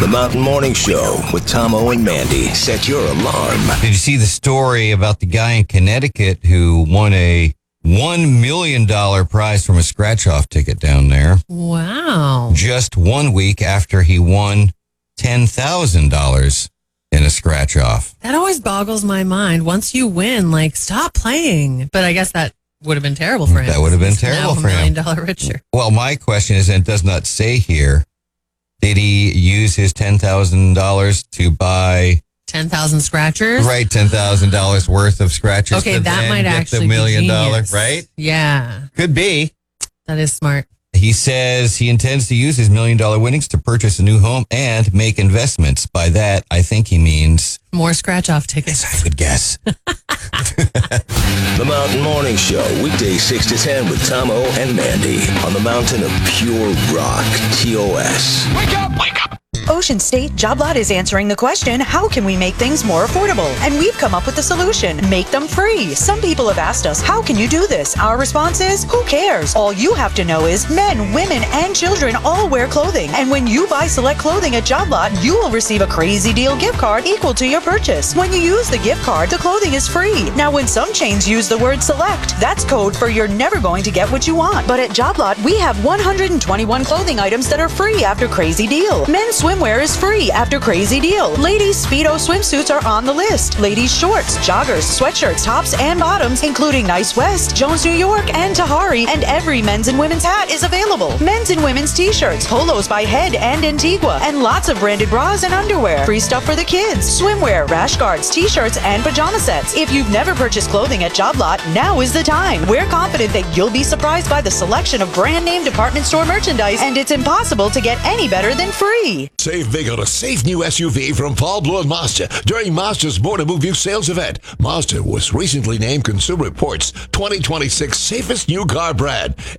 The Mountain Morning Show with Tom O and Mandy. Set your alarm. Did you see the story about the guy in Connecticut who won a $1 million prize from a scratch-off ticket down there? Wow. Just 1 week after he won $10,000 in a scratch-off. That always boggles my mind. Once you win, stop playing. But I guess that would have been terrible for him. That would have been terrible for him. $1 million richer. Well, my question is, and it does not say here, did he use his $10,000 to buy 10,000 scratchers? Right, $10,000 worth of scratchers. Okay, to that then might get actually the $1 million, be genius. right? Yeah. Could be. That is smart. He says he intends to use his $1 million winnings to purchase a new home and make investments. By that, I think he means More scratch-off tickets. I would guess. The Mountain Morning Show, weekdays 6 to 10 with Tom O and Mandy on the mountain of pure rock, TOS. Wake up! Wake up! Ocean State Job Lot is answering the question, how can we make things more affordable? And we've come up with the solution, make them free. Some people have asked us, how can you do this? Our response is, who cares? All you have to know is men, women, and children all wear clothing. And when you buy select clothing at Job Lot, you will receive a crazy deal gift card equal to your purchase. When you use the gift card, the clothing is free. Now, when some chains use the word select, that's code for you're never going to get what you want. But at Job Lot, we have 121 clothing items that are free after crazy deal. Men's swimwear is free after crazy deal. Ladies' Speedo swimsuits are on the list. Ladies' shorts, joggers, sweatshirts, tops, and bottoms, including Nice West, Jones New York, and Tahari, and every men's and women's hat is available. Men's and women's t-shirts, polos by Head and Antigua, and lots of branded bras and underwear. Free stuff for the kids, swimwear, rash guards, t-shirts, and pajama sets. If you've never purchased clothing at Job Lot, now is the time. We're confident that you'll be surprised by the selection of brand name department store merchandise, and it's impossible to get any better than free. Save big on a safe new SUV from Paul Blue and Mazda during Mazda's More to Move You sales event. Mazda was recently named Consumer Reports 2026 safest new car brand.